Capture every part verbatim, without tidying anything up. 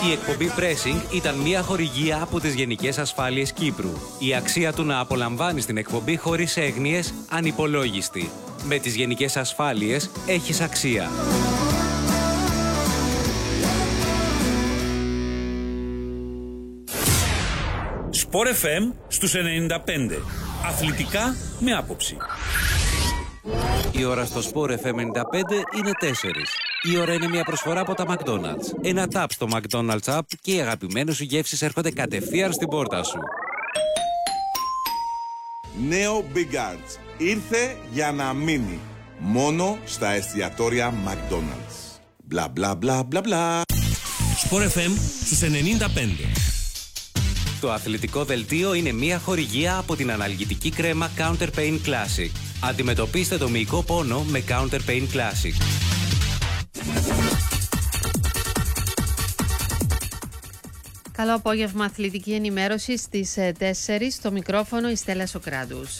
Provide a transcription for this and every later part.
Η εκπομπή Pressing ήταν μια χορηγία από τις Γενικές Ασφάλειες Κύπρου. Η αξία του να απολαμβάνεις την εκπομπή χωρίς έγνοιες ανυπολόγιστη. Με τις Γενικές Ασφάλειες έχεις αξία. Σπορ εφ εμ στους ενενήντα πέντε. Αθλητικά με άποψη. Η ώρα στο Σπορ εφ εμ ενενήντα πέντε είναι τέσσερις. Η ώρα είναι μια προσφορά από τα McDonald's. Ένα tap στο McDonald's app και οι αγαπημένες σου γεύσεις έρχονται κατευθείαν στην πόρτα σου. Νέο Big Arts. Ήρθε για να μείνει. Μόνο στα εστιατόρια McDonald's. Μπλα μπλα μπλα μπλα μπλα. Σπορ εφ εμ στους ενενήντα πέντε. Το αθλητικό δελτίο είναι μια χορηγία από την αναλγητική κρέμα Counter Pain Classic. Αντιμετωπίστε το μυϊκό πόνο με Counter Pain Classic. Καλό απόγευμα, αθλητική ενημέρωση στις τέσσερις, στο μικρόφωνο η Στέλλα Σοκράτους.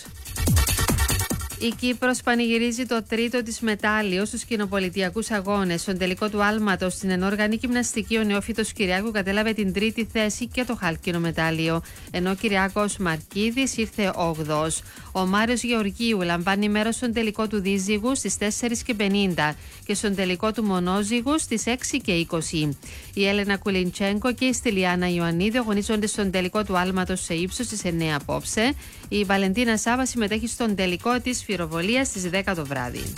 Η Κύπρος πανηγυρίζει το τρίτο της μετάλλιο στους κοινοπολιτιακούς αγώνες. Στον τελικό του άλματος στην ενόργανη γυμναστική, ο νεόφυτος Κυριάκου κατέλαβε την τρίτη θέση και το χάλκινο μετάλλιο, ενώ ο Κυριάκος Μαρκίδης ήρθε όγδοος. Ο Μάριος Γεωργίου λαμβάνει μέρος στον τελικό του δίζυγου στις τέσσερις και πενήντα και στον τελικό του μονόζυγου στις έξι και είκοσι. Η Έλενα Κουλιντσέγκο και η Στυλιάνα Ιωαννίδη αγωνίζονται στον τελικό του άλματος σε ύψος στις εννέα απόψε. Η Βαλεντίνα Σάβα συμμετέχει στον τελικό της φυροβολίας στις δέκα το βράδυ.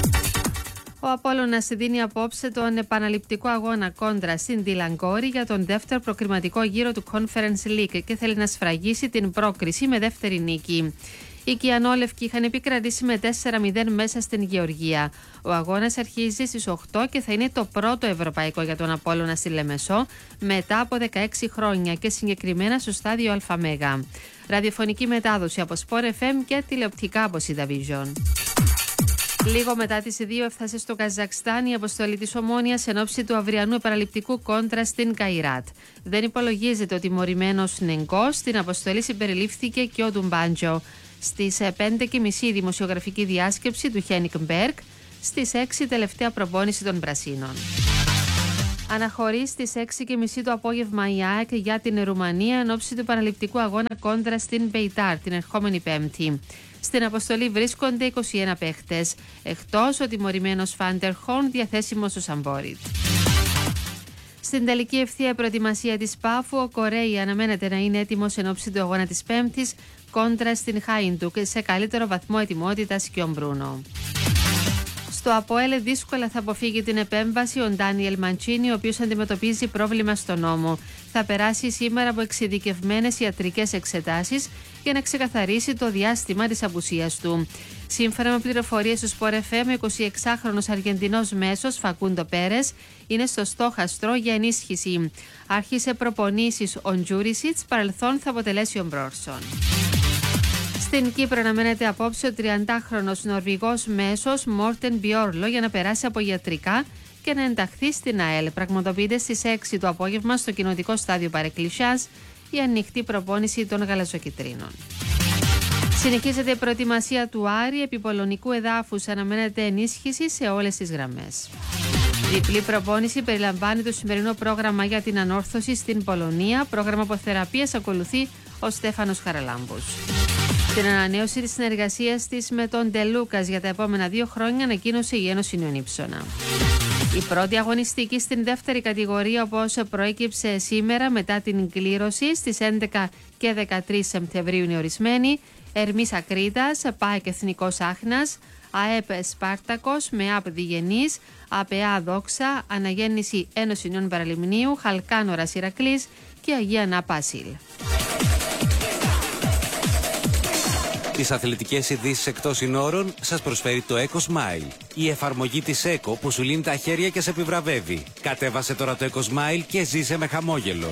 Ο Απόλλωνας δίνει απόψε τον επαναληπτικό αγώνα κόντρα στην Τιλαγκόρη για τον δεύτερο προκριματικό γύρο του Conference League και θέλει να σφραγίσει την πρόκριση με δεύτερη νίκη. Οι Κιανόλευκοι είχαν επικρατήσει με τέσσερα μηδέν μέσα στην Γεωργία. Ο αγώνας αρχίζει στις οκτώ και θα είναι το πρώτο ευρωπαϊκό για τον Απόλλωνα στη Λεμεσό μετά από δεκαέξι χρόνια και συγκεκριμένα στο στάδιο ΑΜΕΓΑ. Ραδιοφωνική μετάδοση από Σπορ εφ εμ και τηλεοπτικά από Cidavision. Λίγο μετά τις δύο έφτασε στο Καζακστάν η αποστολή της Ομόνοιας εν ώψη του αυριανού επαναληπτικού κόντρα στην Καϊράτ. Δεν υπολογίζεται ο τιμωρημένος Νεγκός, στην αποστολή συμπεριλήφθηκε και ο Ντουμπάντζο. Στις πέντε και μισή η δημοσιογραφική διάσκεψη του Χένικ Μπέρκ, στις έξι η τελευταία προπόνηση των Πρασίνων. Αναχωρεί στις έξι και μισή το απόγευμα η ΑΕΚ για την Ρουμανία εν ώψη του επαναληπτικού αγώνα κόντρα στην Μπεϊτάρ την ερχόμενη Πέμπτη. Στην αποστολή βρίσκονται είκοσι ένα παίχτες, εκτός ο τιμωρημένος Φάντερ Χορν διαθέσιμος στο Σαμπόριτ. Στην τελική ευθεία προετοιμασία της Πάφου, ο Κορέι αναμένεται να είναι έτοιμος εν ώψη του αγώνα της Πέμπτης κόντρα στην Χάιντουκ σε καλύτερο βαθμό ετοιμότητας και ο Μπρούνο. Στο ΑΠΟΕΛ δύσκολα θα αποφύγει την επέμβαση ο Ντάνιελ Μαντσίνι, ο οποίος αντιμετωπίζει πρόβλημα στον ώμο. Θα περάσει σήμερα από εξειδικευμένες ιατρικές εξετάσεις για να ξεκαθαρίσει το διάστημα της απουσίας του. Σύμφωνα με πληροφορίες του Σπορ εφ εμ, ο εικοσιεξάχρονος Αργεντινός μέσος Φακούντο Πέρες είναι στο στόχαστρο για ενίσχυση. Άρχισε προπονήσεις ο Ντζούρισιτς, παρελθόν θα αποτελέσει ο Μπρόρσον. Στην Κύπρο αναμένεται απόψε ο τριαντάχρονος Νορβηγός μέσος Μόρτεν Μπιόρλο για να περάσει από ιατρικά και να ενταχθεί στην ΑΕΛ. Πραγματοποιείται στις έξι το απόγευμα στο κοινοτικό στάδιο Παρεκκλησιάς η ανοιχτή προπόνηση των γαλαζοκιτρίνων. Συνεχίζεται η προετοιμασία του Άρη, επί πολωνικού εδάφους αναμένεται ενίσχυση σε όλες τις γραμμές. Διπλή προπόνηση περιλαμβάνει το σημερινό πρόγραμμα για την ανόρθωση στην Πολωνία. Πρόγραμμα αποθεραπείας ακολουθεί ο Στέφανος Χαραλάμπους. Την ανανέωση της συνεργασίας της με τον Ντελούκας για τα επόμενα δύο χρόνια ανακοίνωσε η Ένωση Νιονύψωνα. Η πρώτη αγωνιστική στην δεύτερη κατηγορία, όπως προέκυψε σήμερα μετά την κλήρωση στις έντεκα και δεκατρείς Σεπτεμβρίου, είναι ορισμένη. Ερμής Ακρίτας, ΠΑΕΚ Εθνικός Άχνας, ΑΕΠ Σπάρτακος, ΜΕΑΠ Διγενής, ΑΠΕΑ Δόξα, Αναγέννηση Ένωση Νιών Παραλιμνίου, Χαλκάνορας Ηρακλής και Αγία Νάπα Ασίλ. Τις αθλητικές ειδήσεις εκτός συνόρων σας προσφέρει το EcoSmile. Η εφαρμογή της Eco που σου λύνει τα χέρια και σε επιβραβεύει. Κατέβασε τώρα το EcoSmile και ζήσε με χαμόγελο.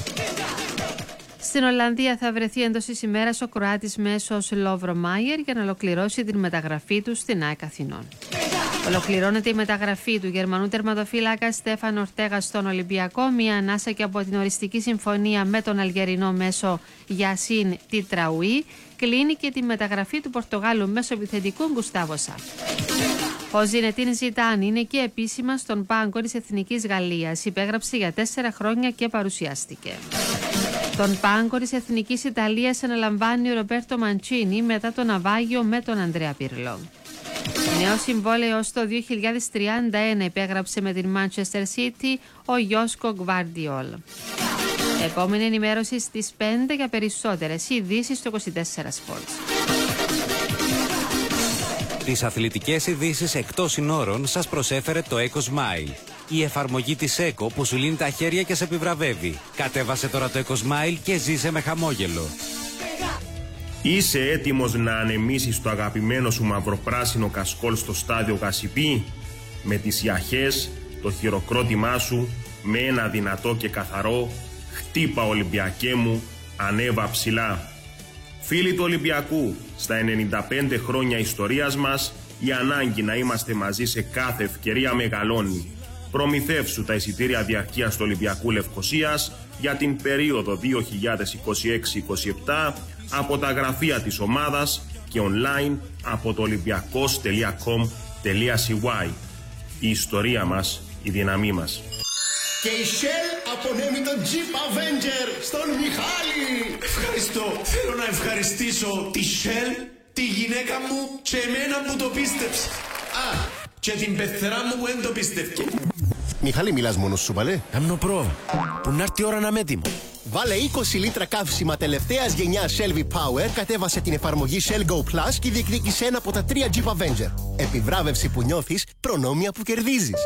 Στην Ολλανδία θα βρεθεί εντός της ημέρας ο Κροάτης μέσος Λόβρο Μάιερ για να ολοκληρώσει την μεταγραφή του στην ΑΕΚ Αθηνών. Ολοκληρώνεται η μεταγραφή του Γερμανού τερματοφύλακα Στέφαν Ορτέγα στον Ολυμπιακό, μια ανάσα και από την οριστική συμφωνία με τον Αλγερινό μέσο Γιασίν Τιτραουί. Κλείνει και τη μεταγραφή του Πορτογάλου μέσο επιθετικού Γκουστάβο Σα. Ο Ζινετίν Ζιτάν είναι και επίσημα στον πάγκο της Εθνικής Γαλλίας. Υπέγραψε για τέσσερα χρόνια και παρουσιάστηκε. Τον πάγκο της Εθνικής Ιταλίας αναλαμβάνει ο Ρομπέρτο Μαντσίνι μετά το ναυάγιο με τον Ανδρέα Πίρλο. Νέο συμβόλαιο ως το δύο χιλιάδες τριάντα ένα υπέγραψε με την Manchester City ο Γιώσκο Γκβάρντιολ. Επόμενη ενημέρωση στις πέντε για περισσότερες ειδήσεις στο είκοσι τέσσερα Sports. Τις αθλητικές ειδήσεις εκτός συνόρων σας προσέφερε το EcoSmile. Η εφαρμογή της ΕΚΟ που σου λύνει τα χέρια και σε επιβραβεύει. Κατέβασε τώρα το EcoSmile και ζήσε με χαμόγελο. Είσαι έτοιμος να ανεμίσεις το αγαπημένο σου μαυροπράσινο κασκόλ στο στάδιο Γασιπί? Με τις ιαχές, το χειροκρότημά σου, με ένα δυνατό και καθαρό «Χτύπα Ολυμπιακέ μου, ανέβα ψηλά». Φίλοι του Ολυμπιακού, στα ενενήντα πέντε χρόνια ιστορίας μας, η ανάγκη να είμαστε μαζί σε κάθε ευκαιρία μεγαλώνει. Προμηθεύσου τα εισιτήρια διαρκείας του Ολυμπιακού Λευκωσίας για την περίοδο δύο χιλιάδες είκοσι έξι είκοσι επτά από τα γραφεία της ομάδας και online από το ολυμπιακός τελεία κομ τελεία σι γουάι. Η ιστορία μας, η δύναμή μας. Και η Shell απονέμει τον Jeep Avenger στον Μιχάλη. Ευχαριστώ. Θέλω να ευχαριστήσω τη Shell, τη γυναίκα μου και εμένα που το πίστεψε. Α, και την πεθερά μου που δεν το πίστευκε. Μιχάλη, μιλάς μόνος σου, παλέ? Αμνοπρό, που να έρθει η ώρα να είμαι έτοιμο. Βάλε είκοσι λίτρα καύσιμα τελευταίας γενιάς Shell V-Power, κατέβασε την εφαρμογή Shell Go Plus και διεκδίκησε ένα από τα τρία Jeep Avenger. Επιβράβευση που νιώθεις, προνόμια που κερδίζεις.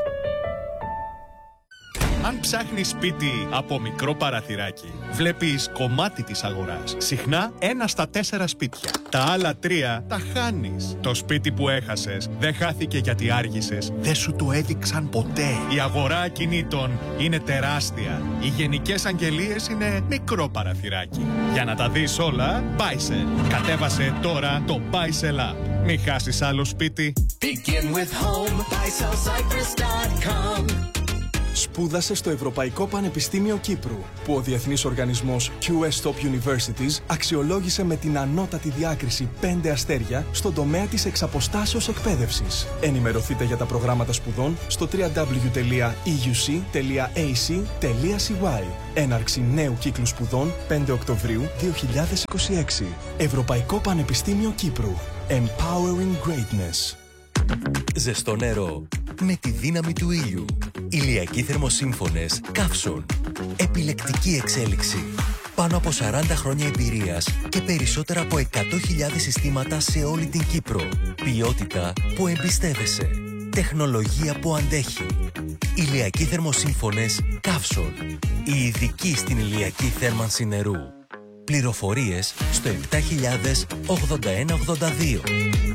Αν ψάχνεις σπίτι από μικρό παραθυράκι, βλέπεις κομμάτι της αγοράς. Συχνά ένα στα τέσσερα σπίτια. Τα άλλα τρία τα χάνεις. Το σπίτι που έχασες δεν χάθηκε γιατί άργησες. Δεν σου το έδειξαν ποτέ. Η αγορά ακινήτων είναι τεράστια. Οι γενικές αγγελίες είναι μικρό παραθυράκι. Για να τα δεις όλα, Buysell. Κατέβασε τώρα το Buysell App. Μην χάσεις άλλο σπίτι. Begin with home, buy sell cyprus dot com. Σπούδασε στο Ευρωπαϊκό Πανεπιστήμιο Κύπρου, που ο διεθνής οργανισμός κιου ες Top Universities αξιολόγησε με την ανώτατη διάκριση πέντε αστέρια στον τομέα της εξαποστάσεως εκπαίδευσης. Ενημερωθείτε για τα προγράμματα σπουδών στο double-u double-u double-u τελεία ι γιου σι τελεία έι σι τελεία σι γουάι. Έναρξη νέου κύκλου σπουδών πέντε Οκτωβρίου δύο χιλιάδες είκοσι έξι. Ευρωπαϊκό Πανεπιστήμιο Κύπρου. Empowering Greatness. Ζεστό νερό με τη δύναμη του ήλιου. Ηλιακοί θερμοσύμφωνες Καύσον. Επιλεκτική εξέλιξη. Πάνω από σαράντα χρόνια εμπειρίας και περισσότερα από εκατό χιλιάδες συστήματα σε όλη την Κύπρο. Ποιότητα που εμπιστεύεσαι. Τεχνολογία που αντέχει. Ηλιακοί θερμοσύμφωνες Καύσον. Η ειδική στην ηλιακή θέρμανση νερού. Πληροφορίες στο επτά χιλιάδες ογδόντα ένα ογδόντα δύο.